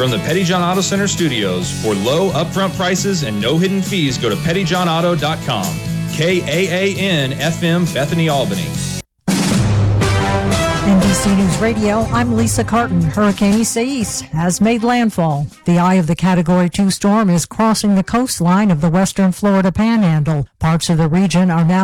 From the Petty John Auto Center studios, for low upfront prices and no hidden fees, go to pettyjohnauto.com. KAAN FM, Bethany, Albany. NBC News Radio, I'm Lisa Carton. Hurricane Isaias has made landfall. The eye of the Category 2 storm is crossing the coastline of the western Florida Panhandle. Parts of the region are now